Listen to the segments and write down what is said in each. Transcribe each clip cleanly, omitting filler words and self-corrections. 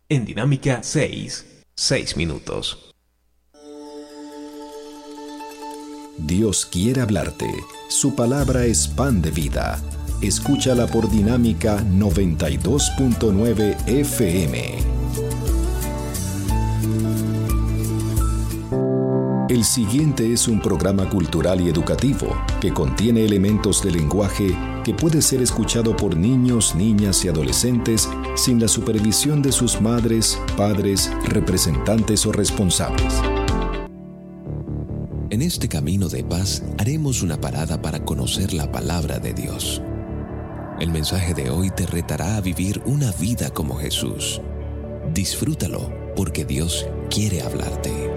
En Dinámica 6, 6 minutos. Dios quiere hablarte. Su palabra es pan de vida. Escúchala por Dinámica 92.9 FM. El siguiente es un programa cultural y educativo que contiene elementos de lenguaje que puede ser escuchado por niños, niñas y adolescentes sin la supervisión de sus madres, padres, representantes o responsables. En este camino de paz haremos una parada para conocer la palabra de Dios. El mensaje de hoy te retará a vivir una vida como Jesús. Disfrútalo porque Dios quiere hablarte.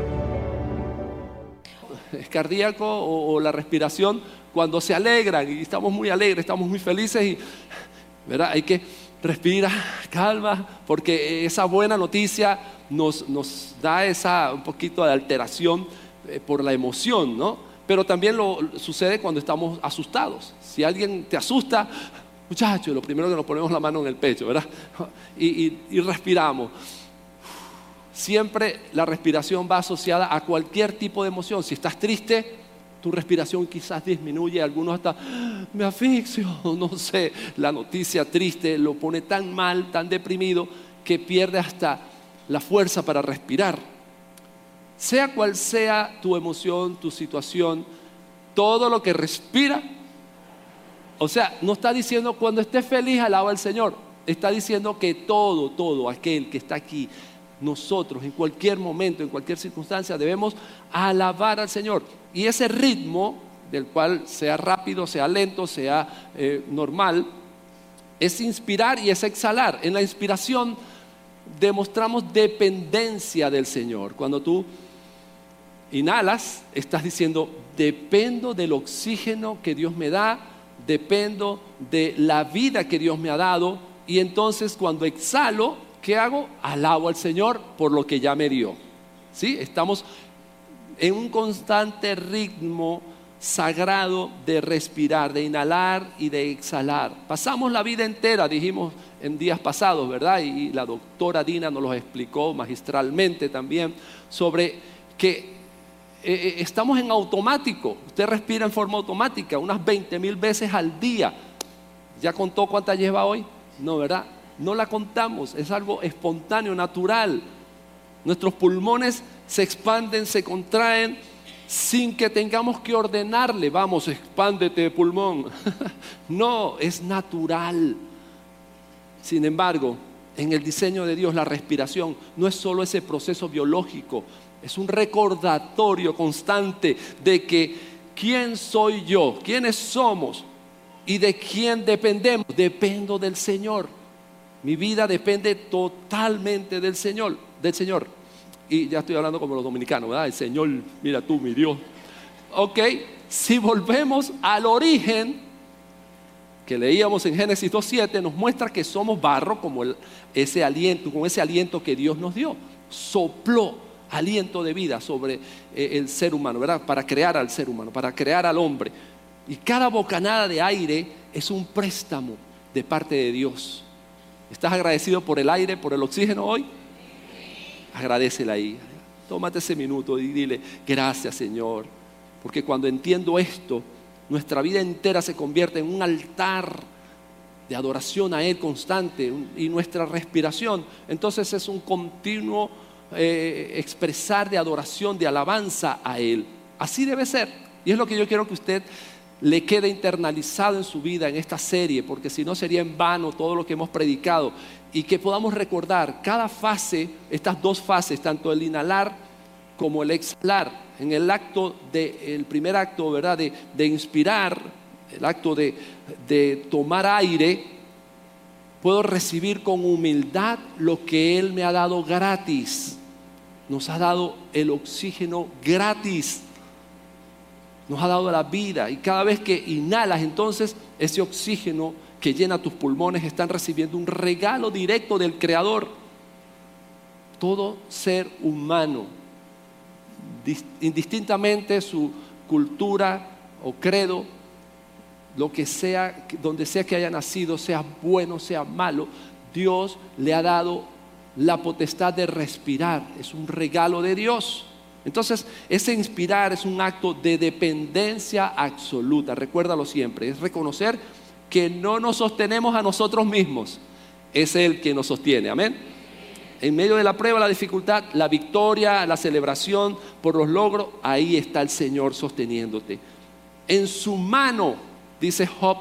Es cardíaco o la respiración cuando se alegran y estamos muy alegres, estamos muy felices y ¿verdad? Hay que respirar, calma, porque esa buena noticia nos da un poquito de alteración por la emoción, ¿no? Pero también sucede cuando estamos asustados. Si alguien te asusta, muchachos, lo primero que nos ponemos la mano en el pecho, ¿verdad? Y respiramos. Siempre la respiración va asociada a cualquier tipo de emoción. Si estás triste, tu respiración quizás disminuye. Algunos hasta, me asfixio, no sé. La noticia triste lo pone tan mal, tan deprimido, que pierde hasta la fuerza para respirar. Sea cual sea tu emoción, tu situación, todo lo que respira, o sea, no está diciendo cuando estés feliz alaba al Señor. Está diciendo que todo aquel que está aquí, nosotros en cualquier momento, en cualquier circunstancia debemos alabar al Señor. Y ese ritmo, del cual sea rápido, sea lento, sea normal, es inspirar y es exhalar. En la inspiración demostramos dependencia del Señor. Cuando tú inhalas, estás diciendo, dependo del oxígeno que Dios me da, dependo de la vida que Dios me ha dado. Y entonces cuando exhalo, ¿qué hago? Alabo al Señor por lo que ya me dio. ¿Sí? Estamos en un constante ritmo sagrado de respirar, de inhalar y de exhalar. Pasamos la vida entera, dijimos en días pasados, ¿verdad? Y la doctora Dina nos lo explicó magistralmente también, sobre que estamos en automático. Usted respira en forma automática unas 20,000 veces al día. ¿Ya contó cuántas lleva hoy? No, ¿verdad? No la contamos, es algo espontáneo, natural. Nuestros pulmones se expanden, se contraen sin que tengamos que ordenarle, vamos, expándete pulmón. No, es natural. Sin embargo, en el diseño de Dios, la respiración no es solo ese proceso biológico, es un recordatorio constante de que ¿quién soy yo? ¿Quiénes somos? ¿Y de quién dependemos? Dependo del Señor. Mi vida depende totalmente del Señor. Y ya estoy hablando como los dominicanos, ¿verdad? El Señor, mira tú, mi Dios. Ok, si volvemos al origen que leíamos en Génesis 2:7, nos muestra que somos barro como ese aliento que Dios nos dio. Sopló aliento de vida sobre el ser humano, ¿verdad? Para crear al ser humano, para crear al hombre. Y cada bocanada de aire es un préstamo de parte de Dios. ¿Estás agradecido por el aire, por el oxígeno hoy? Agradécele ahí. Tómate ese minuto y dile, gracias Señor. Porque cuando entiendo esto, nuestra vida entera se convierte en un altar de adoración a Él constante. Y nuestra respiración, entonces es un continuo expresar de adoración, de alabanza a Él. Así debe ser. Y es lo que yo quiero que usted le quede internalizado en su vida en esta serie, porque si no sería en vano todo lo que hemos predicado, y que podamos recordar cada fase, estas dos fases, tanto el inhalar como el exhalar. En el primer acto, ¿verdad? De inspirar, el acto de tomar aire, puedo recibir con humildad lo que Él me ha dado gratis. Nos ha dado el oxígeno gratis. Nos ha dado la vida, y cada vez que inhalas, entonces ese oxígeno que llena tus pulmones están recibiendo un regalo directo del Creador. Todo ser humano, indistintamente su cultura o credo, lo que sea, donde sea que haya nacido, sea bueno, sea malo, Dios le ha dado la potestad de respirar. Es un regalo de Dios. Entonces, ese inspirar es un acto de dependencia absoluta. Recuérdalo siempre. Es reconocer que no nos sostenemos a nosotros mismos. Es Él quien nos sostiene. Amén. En medio de la prueba, la dificultad, la victoria, la celebración por los logros, ahí está el Señor sosteniéndote. En su mano, dice Job,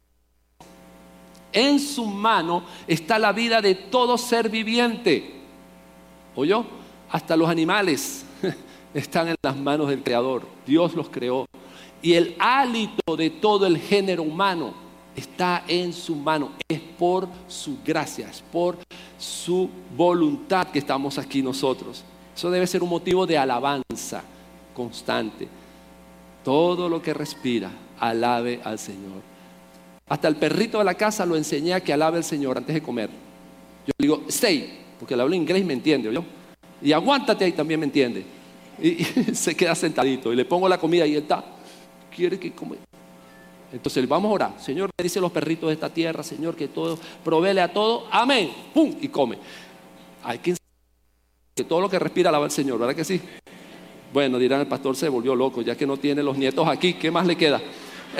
en su mano está la vida de todo ser viviente. ¿Oyó? Hasta los animales están en las manos del Creador. Dios los creó. Y el hálito de todo el género humano está en su mano. Es por su gracia, es por su voluntad que estamos aquí nosotros. Eso debe ser un motivo de alabanza constante. Todo lo que respira, alabe al Señor. Hasta el perrito de la casa lo enseñé a que alabe al Señor antes de comer. Yo le digo, stay, porque le hablo inglés y me entiende, ¿oyó? Y aguántate ahí, también me entiende. Y se queda sentadito y le pongo la comida y él está, quiere que coma. Entonces vamos a orar. Señor, bendice los perritos de esta tierra, Señor, que todo, provéele a todo, amén, pum, y come. Hay que todo lo que respira alaba al Señor, ¿verdad que sí? Bueno, dirán, el pastor se volvió loco, ya que no tiene los nietos aquí, ¿qué más le queda?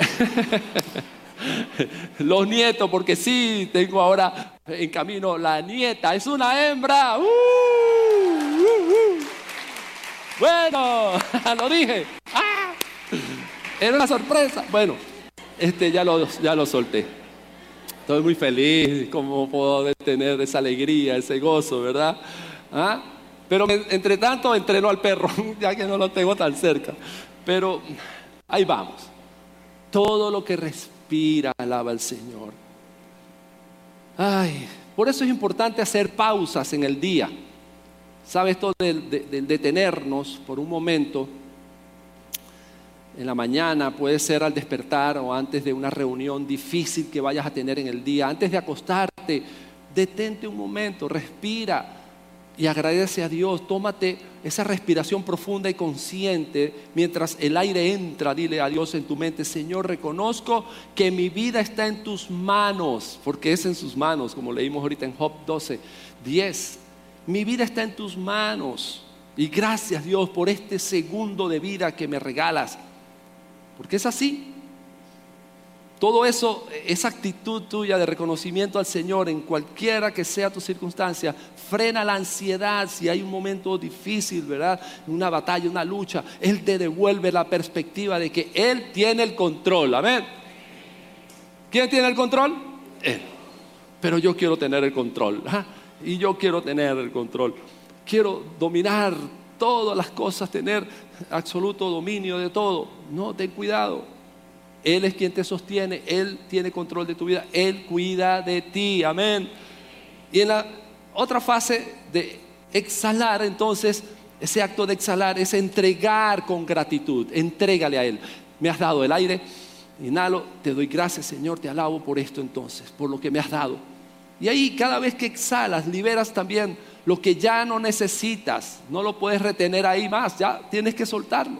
Los nietos, porque sí, tengo ahora en camino la nieta, es una hembra. Bueno, lo dije. ¡Ah! Era una sorpresa. Bueno, ya lo solté. Estoy muy feliz. ¿Cómo puedo tener esa alegría, ese gozo, verdad? ¿Ah? Pero entre tanto entreno al perro, ya que no lo tengo tan cerca. Pero ahí vamos. Todo lo que respira alaba al Señor. Ay, por eso es importante hacer pausas en el día. ¿Sabe esto del detenernos por un momento? En la mañana, puede ser al despertar o antes de una reunión difícil que vayas a tener en el día. Antes de acostarte, detente un momento, respira y agradece a Dios. Tómate esa respiración profunda y consciente mientras el aire entra. Dile a Dios en tu mente, Señor, reconozco que mi vida está en tus manos, porque es en sus manos, como leímos ahorita en Job 12:10. Mi vida está en tus manos y gracias, Dios, por este segundo de vida que me regalas, porque es así. Todo eso, esa actitud tuya de reconocimiento al Señor en cualquiera que sea tu circunstancia, frena la ansiedad. Si hay un momento difícil, ¿verdad? Una batalla, una lucha, Él te devuelve la perspectiva de que Él tiene el control. Amén. ¿Quién tiene el control? Él. Pero yo quiero tener el control. Y yo quiero tener el control. Quiero dominar todas las cosas, tener absoluto dominio de todo. No, ten cuidado. Él es quien te sostiene, Él tiene control de tu vida, Él cuida de ti, amén. Y en la otra fase de exhalar, entonces, ese acto de exhalar es entregar con gratitud. Entrégale a Él. Me has dado el aire, inhalo, te doy gracias, Señor, te alabo por esto entonces, por lo que me has dado. Y ahí cada vez que exhalas, liberas también lo que ya no necesitas. No lo puedes retener ahí más, ya tienes que soltarlo.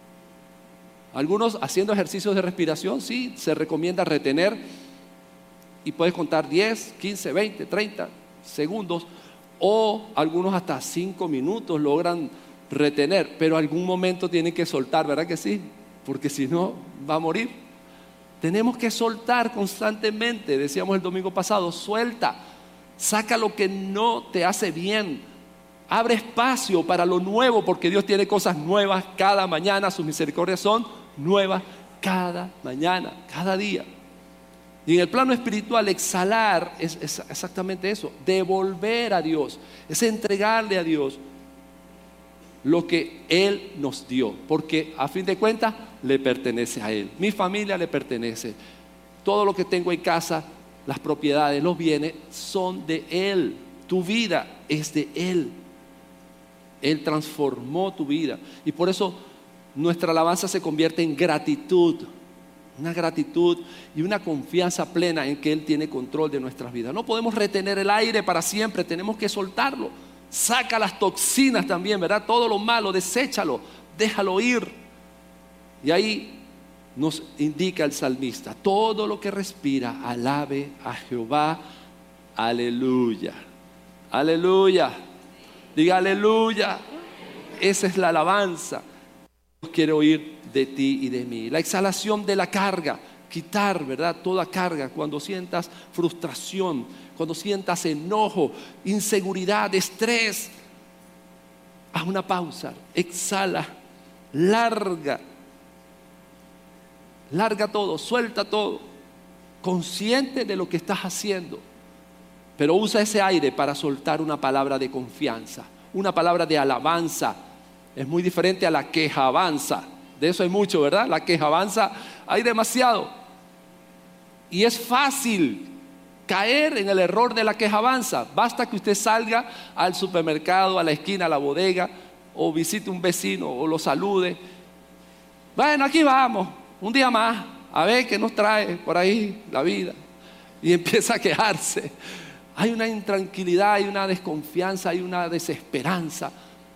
Algunos haciendo ejercicios de respiración, sí, se recomienda retener y puedes contar 10, 15, 20, 30 segundos o algunos hasta 5 minutos logran retener, pero algún momento tienen que soltar, ¿verdad que sí? Porque si no, va a morir. Tenemos que soltar constantemente, decíamos el domingo pasado, suelta, saca lo que no te hace bien. Abre espacio para lo nuevo, porque Dios tiene cosas nuevas cada mañana. Sus misericordias son nuevas cada mañana, cada día. Y en el plano espiritual, exhalar es exactamente eso. Devolver a Dios, es entregarle a Dios lo que Él nos dio, porque a fin de cuentas le pertenece a Él. Mi familia le pertenece. Todo lo que tengo en casa, las propiedades, los bienes, son de Él. Tu vida es de Él. Él transformó tu vida. Y por eso nuestra alabanza se convierte en gratitud. Una gratitud y una confianza plena en que Él tiene control de nuestras vidas. No podemos retener el aire para siempre, tenemos que soltarlo. Saca las toxinas también, ¿verdad? Todo lo malo, deséchalo, déjalo ir. Y ahí nos indica el salmista, todo lo que respira, alabe a Jehová, aleluya. Aleluya. Diga aleluya. Esa es la alabanza. Dios quiere oír de ti y de mí. La exhalación de la carga. Quitar, ¿verdad? Toda carga. Cuando sientas frustración, cuando sientas enojo, inseguridad, estrés, haz una pausa. Exhala. Larga todo, suelta todo, consciente de lo que estás haciendo, pero usa ese aire para soltar una palabra de confianza, una palabra de alabanza. Es muy diferente a la quejabanza. De eso hay mucho, ¿verdad? La quejabanza hay demasiado, y es fácil caer en el error de la quejabanza. Basta que usted salga al supermercado, a la esquina, a la bodega, o visite un vecino o lo salude. Bueno, aquí vamos, un día más, a ver qué nos trae por ahí la vida. Y empieza a quejarse. Hay una intranquilidad, hay una desconfianza, hay una desesperanza.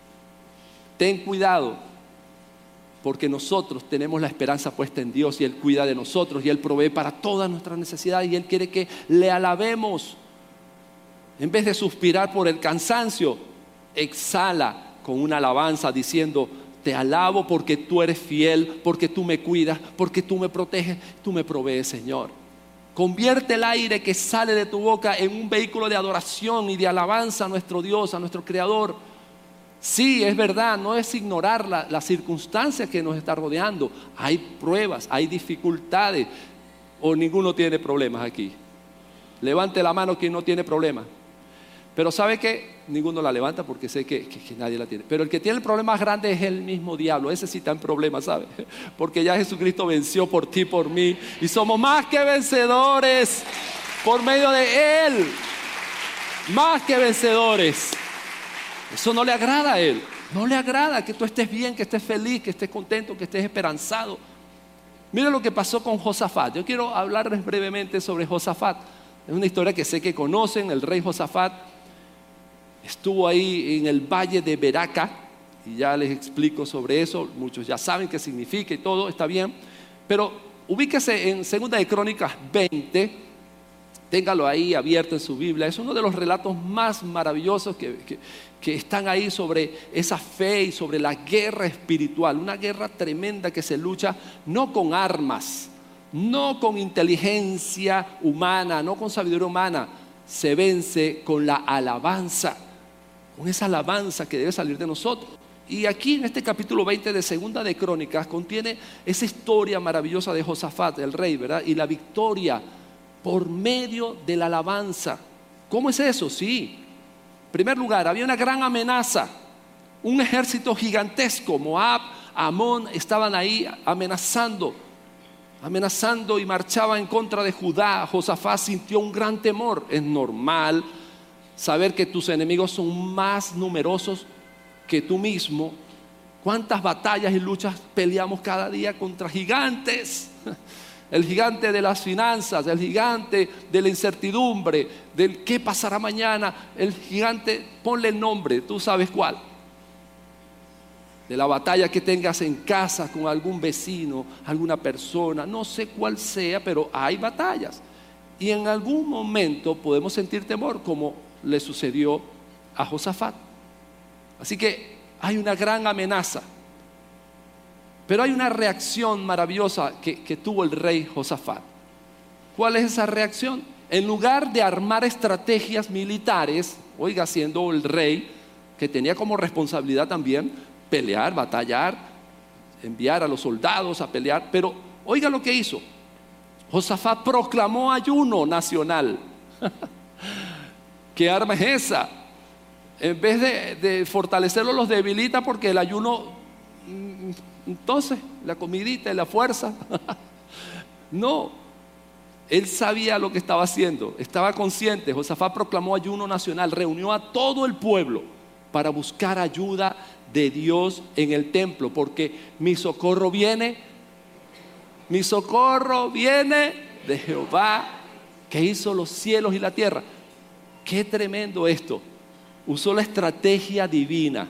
Ten cuidado, porque nosotros tenemos la esperanza puesta en Dios, y Él cuida de nosotros, y Él provee para todas nuestras necesidades, y Él quiere que le alabemos. En vez de suspirar por el cansancio, exhala con una alabanza diciendo: te alabo porque tú eres fiel, porque tú me cuidas, porque tú me proteges, tú me provees, Señor. Convierte el aire que sale de tu boca en un vehículo de adoración y de alabanza a nuestro Dios, a nuestro Creador. Sí, es verdad, no es ignorar las circunstancias que nos están rodeando. Hay pruebas, hay dificultades. ¿O ninguno tiene problemas aquí? Levante la mano quien no tiene problemas. Pero ¿sabe qué? Ninguno la levanta porque sé que nadie la tiene. Pero el que tiene el problema más grande es el mismo diablo. Ese sí está en problemas, ¿sabe? Porque ya Jesucristo venció por ti, por mí. Y somos más que vencedores por medio de Él. Más que vencedores. Eso no le agrada a Él. No le agrada que tú estés bien, que estés feliz, que estés contento, que estés esperanzado. Mira lo que pasó con Josafat. Yo quiero hablarles brevemente sobre Josafat. Es una historia que sé que conocen. El rey Josafat estuvo ahí en el valle de Beraca, y ya les explico sobre eso. Muchos ya saben qué significa y todo, está bien. Pero ubíquese en 2 de Crónicas 20, téngalo ahí abierto en su Biblia. Es uno de los relatos más maravillosos que están ahí sobre esa fe y sobre la guerra espiritual. Una guerra tremenda que se lucha no con armas, no con inteligencia humana, no con sabiduría humana. Se vence con la alabanza, con esa alabanza que debe salir de nosotros. Y aquí en este capítulo 20 de 2 de Crónicas contiene esa historia maravillosa de Josafat, el rey, ¿verdad? Y la victoria por medio de la alabanza. ¿Cómo es eso? Sí. En primer lugar, había una gran amenaza. Un ejército gigantesco, Moab, Amón, estaban ahí amenazando y marchaba en contra de Judá. Josafat sintió un gran temor. Es normal saber que tus enemigos son más numerosos que tú mismo. ¿Cuántas batallas y luchas peleamos cada día contra gigantes? El gigante de las finanzas, el gigante de la incertidumbre, del qué pasará mañana, el gigante, ponle el nombre, tú sabes cuál. De la batalla que tengas en casa con algún vecino, alguna persona, no sé cuál sea, pero hay batallas. Y en algún momento podemos sentir temor, como le sucedió a Josafat. Así que hay una gran amenaza. Pero hay una reacción maravillosa que tuvo el rey Josafat. ¿Cuál es esa reacción? En lugar de armar estrategias militares, oiga, siendo el rey, que tenía como responsabilidad también pelear, batallar, enviar a los soldados a pelear, pero oiga lo que hizo. Josafat proclamó ayuno nacional. ¿Qué arma es esa? En vez de fortalecerlo, los debilita, porque el ayuno, entonces, la comidita y la fuerza. No, él sabía lo que estaba haciendo, estaba consciente. Josafat proclamó ayuno nacional, reunió a todo el pueblo para buscar ayuda de Dios en el templo, porque mi socorro viene de Jehová, que hizo los cielos y la tierra. Qué tremendo esto. Usó la estrategia divina.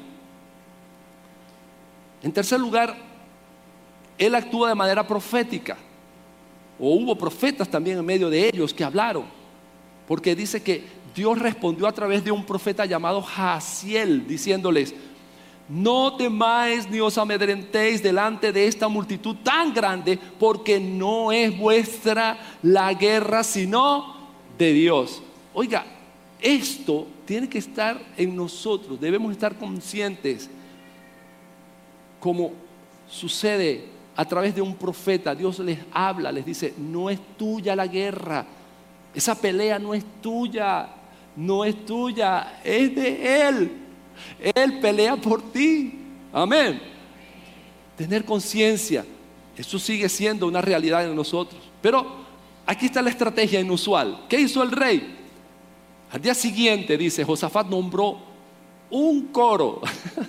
En tercer lugar, él actúa de manera profética, o hubo profetas también en medio de ellos que hablaron, porque dice que Dios respondió a través de un profeta llamado Jaasiel, diciéndoles: no temáis ni os amedrentéis delante de esta multitud tan grande, porque no es vuestra la guerra, sino de Dios. Oiga, esto tiene que estar en nosotros. Debemos estar conscientes, como sucede a través de un profeta. Dios les habla, les dice: no es tuya la guerra, esa pelea no es tuya, no es tuya, es de Él. Él pelea por ti. Amén. Tener conciencia, eso sigue siendo una realidad en nosotros. Pero aquí está la estrategia inusual. ¿Qué hizo el rey? Al día siguiente, dice, Josafat nombró un coro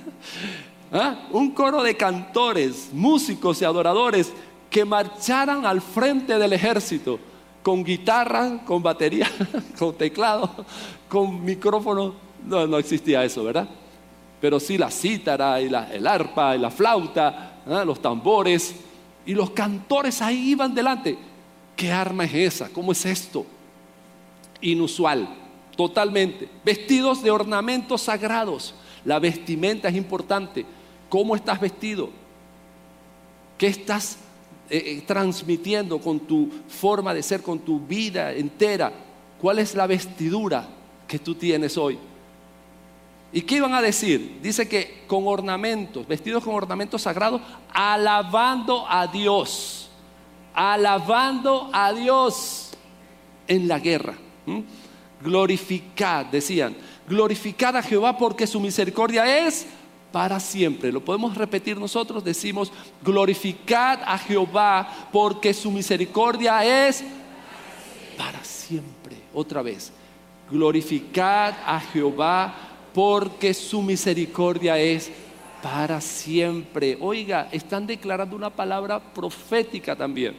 un coro de cantores, músicos y adoradores que marcharan al frente del ejército, con guitarra, con batería, con teclado, con micrófono. No existía eso, ¿verdad? Pero sí la cítara y el arpa y la flauta, los tambores, y los cantores ahí iban delante. ¿Qué arma es esa? ¿Cómo es esto? Inusual, totalmente. Vestidos de ornamentos sagrados. La vestimenta es importante. ¿Cómo estás vestido? ¿Qué estás transmitiendo con tu forma de ser, con tu vida entera? ¿Cuál es la vestidura que tú tienes hoy? ¿Y qué iban a decir? Dice que con ornamentos, vestidos con ornamentos sagrados, alabando a Dios en la guerra. Glorificad, decían, glorificad a Jehová porque su misericordia es para siempre. Lo podemos repetir nosotros, decimos: glorificad a Jehová porque su misericordia es para siempre. Otra vez, glorificad a Jehová porque su misericordia es para siempre. Oiga, están declarando una palabra profética también.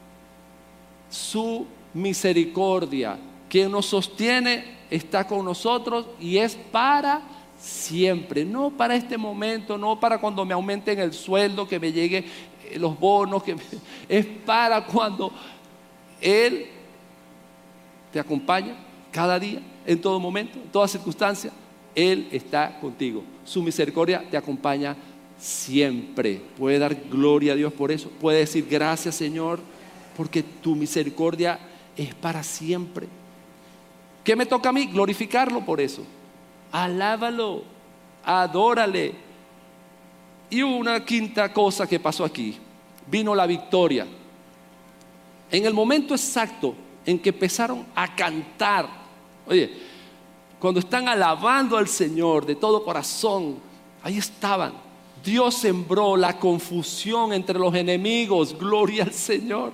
Su misericordia, quien nos sostiene, está con nosotros y es para siempre. No para este momento, no para cuando me aumenten el sueldo, que me lleguen los bonos, es para cuando Él te acompaña cada día, en todo momento, en toda circunstancia. Él está contigo. Su misericordia te acompaña siempre. Puede dar gloria a Dios por eso. Puede decir: gracias, Señor, porque tu misericordia es para siempre. ¿Qué me toca a mí? Glorificarlo por eso. Alábalo, adórale. Y hubo una quinta cosa que pasó aquí. Vino la victoria. En el momento exacto en que empezaron a cantar, oye, cuando están alabando al Señor de todo corazón, ahí estaban. Dios sembró la confusión entre los enemigos. Gloria al Señor.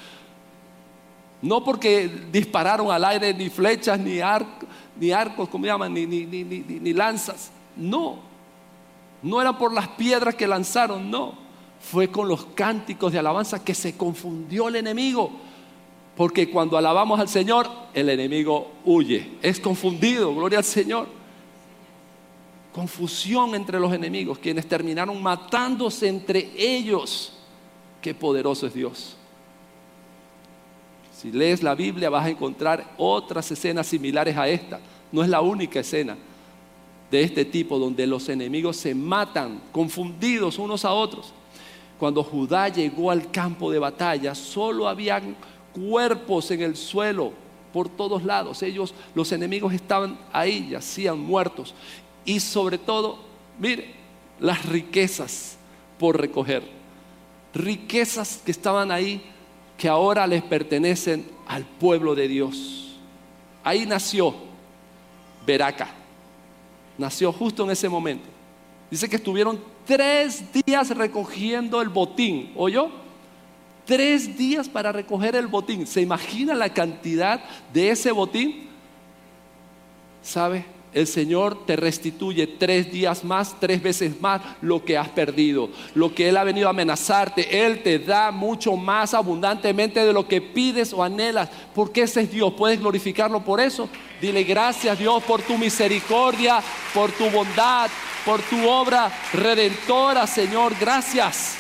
No porque dispararon al aire ni flechas, ni arcos, como llaman, ni lanzas. No era por las piedras que lanzaron, no. Fue con los cánticos de alabanza que se confundió el enemigo. Porque cuando alabamos al Señor, el enemigo huye, es confundido. Gloria al Señor. Confusión entre los enemigos, quienes terminaron matándose entre ellos. Qué poderoso es Dios. Si lees la Biblia vas a encontrar otras escenas similares a esta. No es la única escena de este tipo donde los enemigos se matan, confundidos unos a otros. Cuando Judá llegó al campo de batalla, solo habían cuerpos en el suelo por todos lados. Los enemigos estaban ahí, yacían muertos. Y sobre todo, mire, las riquezas por recoger. Riquezas que estaban ahí, que ahora les pertenecen al pueblo de Dios. Ahí nació Beraca. Nació justo en ese momento. Dice que estuvieron 3 días recogiendo el botín. ¿Oyó? 3 días para recoger el botín. ¿Se imagina la cantidad de ese botín? ¿Sabe? El Señor te restituye 3 días más, 3 veces más lo que has perdido. Lo que Él ha venido a amenazarte, Él te da mucho más abundantemente de lo que pides o anhelas. Porque ese es Dios. ¿Puedes glorificarlo por eso? Dile: gracias, Dios, por tu misericordia, por tu bondad, por tu obra redentora, Señor. Gracias.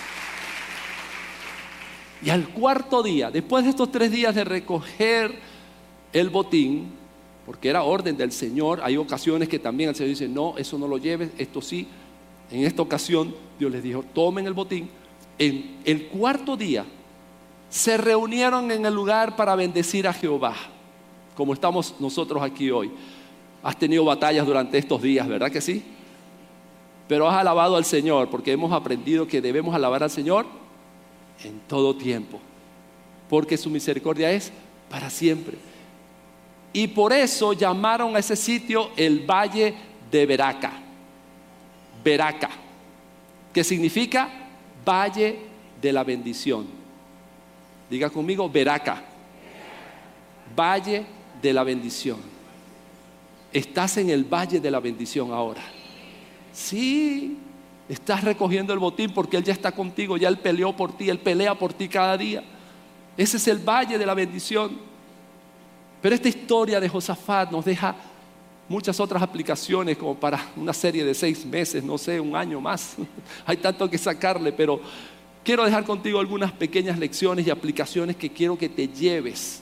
Y al 4.º día, después de estos 3 días de recoger el botín, porque era orden del Señor. Hay ocasiones que también el Señor dice, no, eso no lo lleves, esto sí. En esta ocasión Dios les dijo, tomen el botín. En el cuarto día se reunieron en el lugar para bendecir a Jehová, como estamos nosotros aquí hoy. Has tenido batallas durante estos días, ¿verdad que sí? Pero has alabado al Señor, porque hemos aprendido que debemos alabar al Señor en todo tiempo, porque su misericordia es para siempre. Y por eso llamaron a ese sitio el Valle de Beraca. Beraca, que significa Valle de la bendición. Diga conmigo, Beraca. Valle de la bendición. Estás en el Valle de la bendición ahora. Sí, estás recogiendo el botín porque Él ya está contigo, ya Él peleó por ti, Él pelea por ti cada día. Ese es el Valle de la bendición. Pero esta historia de Josafat nos deja muchas otras aplicaciones, como para una serie de 6 meses, no sé, un año más. Hay tanto que sacarle, pero quiero dejar contigo algunas pequeñas lecciones y aplicaciones que quiero que te lleves.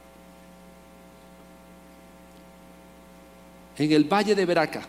En el Valle de Beraca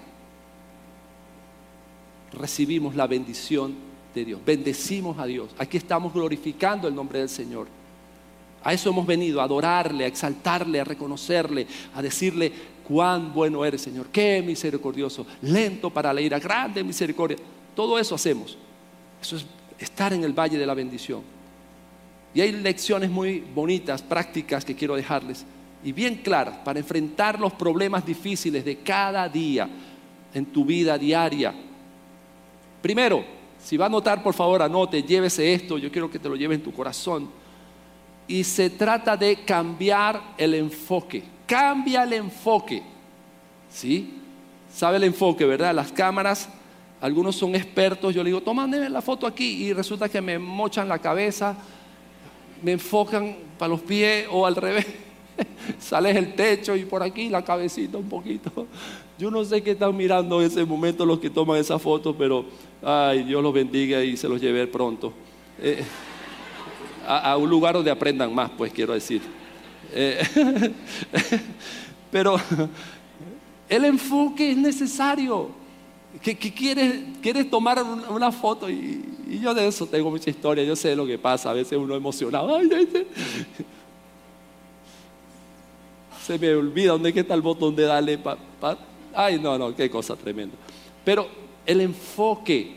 recibimos la bendición de Dios, bendecimos a Dios. Aquí estamos glorificando el nombre del Señor. A eso hemos venido, a adorarle, a exaltarle, a reconocerle, a decirle cuán bueno eres, Señor, qué misericordioso, lento para la ira, grande misericordia. Todo eso hacemos. Eso es estar en el Valle de la bendición. Y hay lecciones muy bonitas, prácticas que quiero dejarles y bien claras para enfrentar los problemas difíciles de cada día en tu vida diaria. Primero, si va a anotar, por favor, anote, llévese esto, yo quiero que te lo lleves en tu corazón. Y se trata de cambiar el enfoque. Cambia el enfoque. ¿Sí? ¿Sabe el enfoque, verdad? Las cámaras, algunos son expertos. Yo le digo, tómame la foto aquí. Y resulta que me mochan la cabeza, me enfocan para los pies o al revés. Sales el techo y por aquí la cabecita un poquito. Yo no sé qué están mirando en ese momento los que toman esa foto, pero ay, Dios los bendiga y se los lleve pronto. A un lugar donde aprendan más, pues quiero decir. Pero el enfoque es necesario. Que quieres tomar una foto y yo de eso tengo mucha historia. Yo sé lo que pasa, a veces uno emocionado. Ay, se me olvida dónde está el botón de darle ay, no, qué cosa tremenda. Pero el enfoque,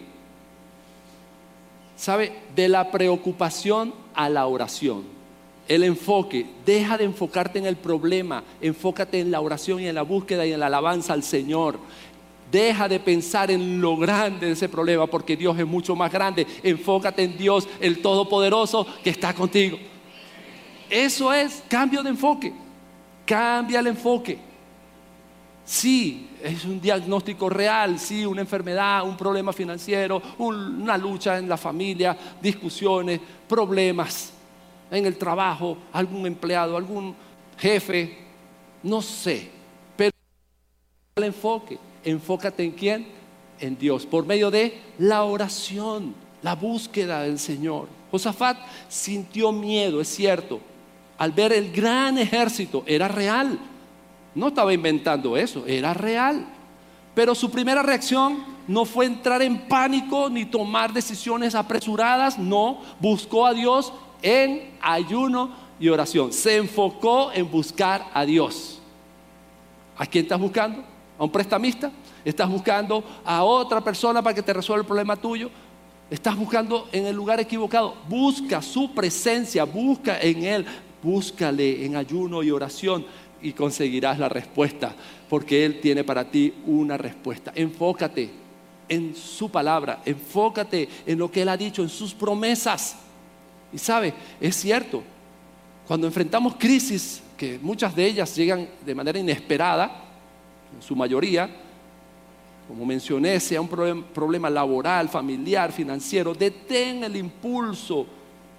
¿sabe? De la preocupación a la oración. El enfoque, deja de enfocarte en el problema, enfócate en la oración y en la búsqueda y en la alabanza al Señor. Deja de pensar en lo grande de ese problema, porque Dios es mucho más grande. Enfócate en Dios, el Todopoderoso, que está contigo. Eso es cambio de enfoque. Cambia el enfoque. Sí, es un diagnóstico real, sí, una enfermedad, un problema financiero, una lucha en la familia, discusiones, problemas en el trabajo, algún empleado, algún jefe, no sé. Pero el enfoque, enfócate en ¿quién? En Dios, por medio de la oración, la búsqueda del Señor. Josafat sintió miedo, es cierto, al ver el gran ejército. Era real. No estaba inventando eso, era real. Pero su primera reacción no fue entrar en pánico ni tomar decisiones apresuradas. No, buscó a Dios en ayuno y oración. Se enfocó en buscar a Dios. ¿A quién estás buscando? ¿A un prestamista? ¿Estás buscando a otra persona para que te resuelva el problema tuyo? Estás buscando en el lugar equivocado. Busca su presencia, busca en Él, búscale en ayuno y oración y conseguirás la respuesta, porque Él tiene para ti una respuesta. Enfócate en su palabra, enfócate en lo que Él ha dicho, en sus promesas. Y sabe, es cierto, cuando enfrentamos crisis, que muchas de ellas llegan de manera inesperada, en su mayoría, como mencioné, sea un problema laboral, familiar, financiero, detén el impulso,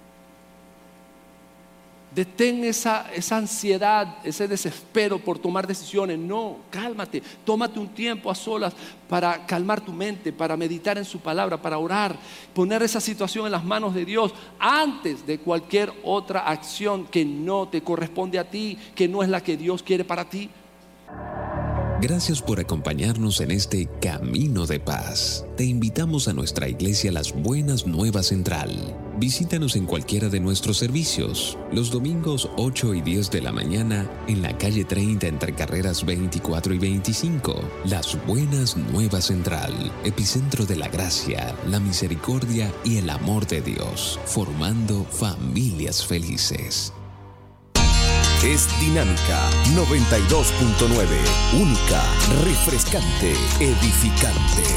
detén esa ansiedad, ese desespero por tomar decisiones. No, cálmate, tómate un tiempo a solas para calmar tu mente, para meditar en su palabra, para orar, poner esa situación en las manos de Dios antes de cualquier otra acción que no te corresponde a ti, que no es la que Dios quiere para ti. Gracias por acompañarnos en este Camino de Paz. Te invitamos a nuestra iglesia Las Buenas Nuevas Central. Visítanos en cualquiera de nuestros servicios, los domingos 8 y 10 de la mañana en la calle 30 entre carreras 24 y 25. Las Buenas Nuevas Central, epicentro de la gracia, la misericordia y el amor de Dios, formando familias felices. Es Dinámica 92.9, única, refrescante, edificante.